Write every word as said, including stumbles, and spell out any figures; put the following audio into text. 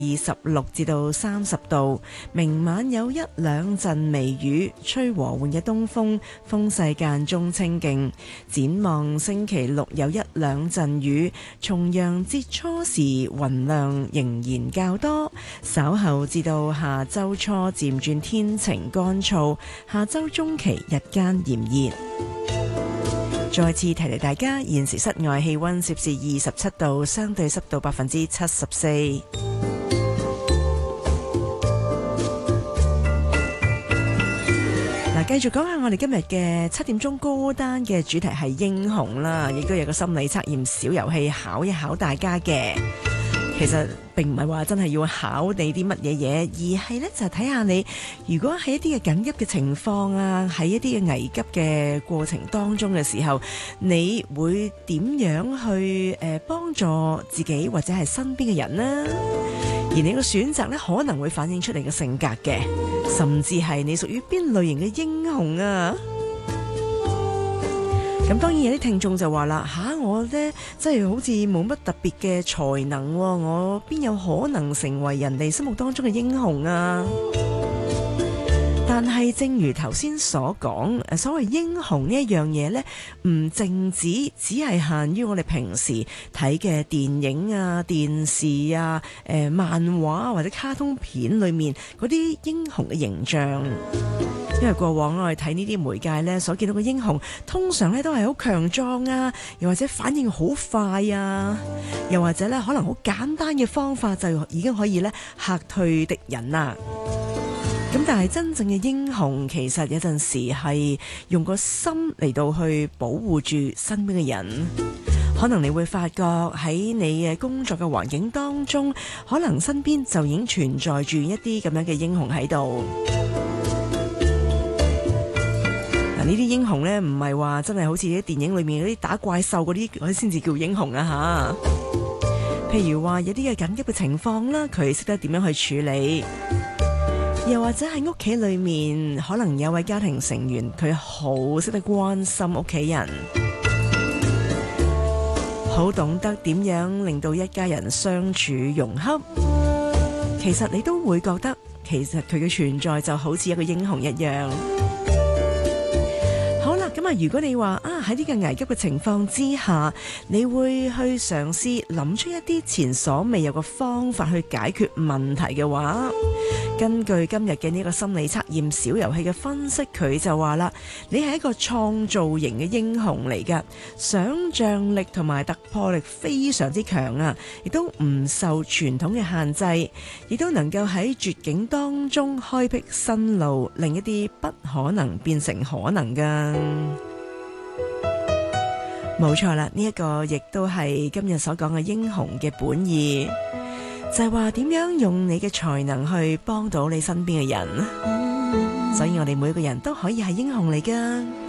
二十六至到三十度，明晚有一兩陣微雨，吹和緩嘅東風，風勢間中清勁。展望星期六有一兩陣雨，重陽節初時雲量仍然較多，稍後至到下周初漸轉天晴乾燥，下周中期日間炎熱。再次提提大家，現時室外氣溫攝氏二十七度，相對濕度百分之七十四。繼續講下我哋今日嘅七點鐘歌單嘅主題係英雄啦，亦都有個心理測驗小遊戲考一考大家嘅。其實並唔係話真係要考你啲乜嘢嘢，而係呢就睇下你如果喺一啲嘅緊急嘅情況啊，喺一啲嘅危急嘅過程當中嘅時候，你會點樣去誒幫助自己或者係身邊嘅人呢？而你個選擇呢，可能會反映出你嘅性格嘅，甚至係你屬於邊類型嘅英雄啊！咁當然有啲聽眾就話啦，吓、啊、我呢真係好似冇乜特別嘅才能，我邊有可能成為人哋心目當中嘅英雄啊？但係正如頭先所講，所謂英雄呢一樣嘢呢，唔淨止只係限於我哋平時睇嘅電影啊、電視啊、誒、呃、漫畫或者卡通片裏面嗰啲英雄嘅形象。因為過往我哋睇呢啲媒介呢，所見到嘅英雄通常呢都係好強壯啊，又或者反應好快啊，又或者呢可能好簡單嘅方法就已經可以呢嚇退敵人啊。咁但係真正嘅英雄其實有陣時係用個心嚟到去保護住身邊嘅人。可能你會發覺喺你嘅工作嘅環境當中，可能身邊就已經存在住一啲咁樣嘅英雄喺度。嗱，呢啲英雄呢，唔係話真係好似啲電影裏面嗰啲打怪獸嗰啲嗰啲先至叫英雄啊吓。譬如話有啲嘅緊急嘅情況啦，佢識得點樣去處理。又或者喺屋企裏面，可能有位家庭成員佢好識得關心屋企人，好懂得點樣令到一家人相處融洽。其實你都會覺得，其實佢嘅存在就好似一個英雄一樣。好啦，咁啊，如果你話啊喺呢個危急嘅情況之下，你會去嘗試諗出一啲前所未有嘅方法去解決問題嘅話，根據今日嘅呢個心理測驗小遊戲嘅分析，佢就話啦，你係一個創造型嘅英雄嚟㗎，想像力同埋突破力非常之強啊，亦都唔受傳統嘅限制，亦都能夠喺絕境當中開闢新路，令一啲不可能變成可能㗎。冇錯啦，呢一個亦都係今日所講嘅英雄嘅本意。就係話點樣用你嘅才能去幫到你身邊嘅人，所以我哋每個人都可以係英雄嚟㗎。